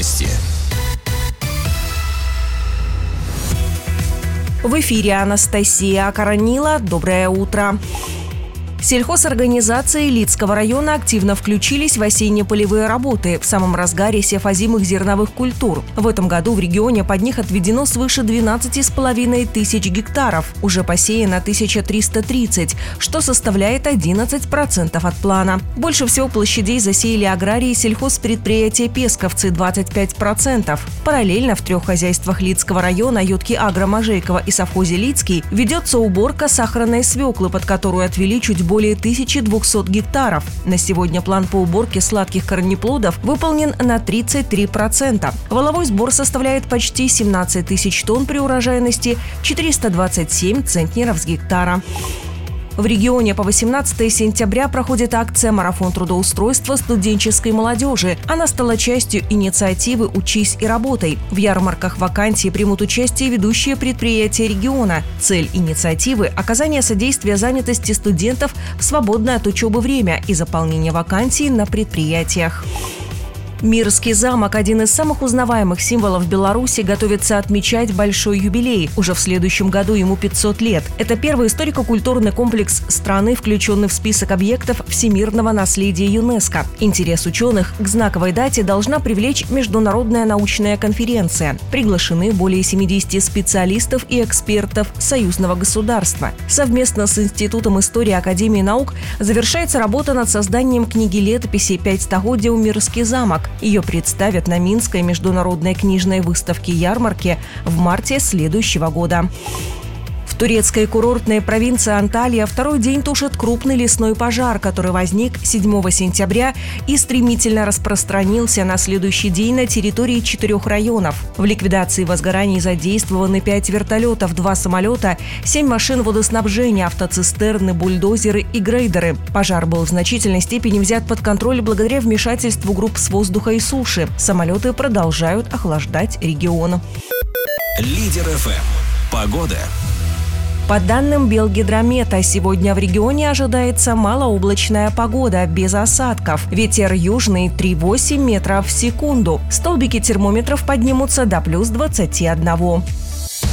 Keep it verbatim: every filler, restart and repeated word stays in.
Новости. В эфире Анастасия Акаранила. Доброе утро. Сельхозорганизации Лидского района активно включились в осенне-полевые работы в самом разгаре севозимых зерновых культур. В этом году в регионе под них отведено свыше двенадцати с половиной тысяч гектаров. Уже посеяно тысяча триста тридцать, что составляет одиннадцать процентов от плана. Больше всего площадей засеяли аграрии сельхозпредприятия «Песковцы» – двадцать пять процентов. Параллельно в трех хозяйствах Лидского района Ютки Агро Можейкова и совхозе Лидский ведется уборка сахарной свеклы, под которую отвели чуть больше более тысячи двухсот гектаров. На сегодня план по уборке сладких корнеплодов выполнен на тридцать три процента. Валовой сбор составляет почти семнадцать тысяч тонн при урожайности четыреста двадцать семь центнеров с гектара. В регионе по восемнадцатое сентября проходит акция «Марафон трудоустройства студенческой молодежи». Она стала частью инициативы «Учись и работай». В ярмарках вакансий примут участие ведущие предприятия региона. Цель инициативы – оказание содействия занятости студентов в свободное от учебы время и заполнение вакансий на предприятиях. Мирский замок, один из самых узнаваемых символов Беларуси, готовится отмечать большой юбилей. Уже в следующем году ему пятьсот лет. Это первый историко-культурный комплекс страны, включенный в список объектов всемирного наследия ЮНЕСКо. Интерес ученых к знаковой дате должна привлечь международная научная конференция. Приглашены более семидесяти специалистов и экспертов союзного государства. Совместно с Институтом истории Академии наук завершается работа над созданием книги летописи «Пятьстагодие Мирский замок». Ее представят на Минской международной книжной выставке-ярмарке в марте следующего года. В турецкой курортной провинции Анталия второй день тушит крупный лесной пожар, который возник седьмого сентября и стремительно распространился на следующий день на территории четырех районов. В ликвидации возгораний задействованы пять вертолетов, два самолета, семь машин водоснабжения, автоцистерны, бульдозеры и грейдеры. Пожар был в значительной степени взят под контроль благодаря вмешательству групп с воздуха и суши. Самолеты продолжают охлаждать регион. Лидер эф эм. Погода. По данным Белгидромета, сегодня в регионе ожидается малооблачная погода, без осадков. Ветер южный три целых восемь десятых метров в секунду. Столбики термометров поднимутся до плюс двадцати одного.